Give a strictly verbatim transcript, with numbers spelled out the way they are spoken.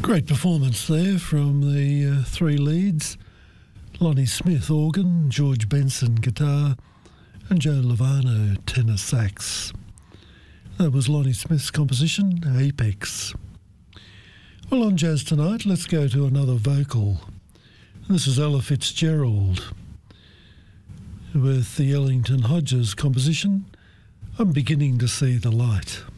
Great performance there from the uh, three leads. Lonnie Smith, organ, George Benson, guitar, and Joe Lovano, tenor sax. That was Lonnie Smith's composition, Apex. Well, on Jazz Tonight, let's go to another vocal. This is Ella Fitzgerald with the Ellington Hodges composition, I'm Beginning to See the Light.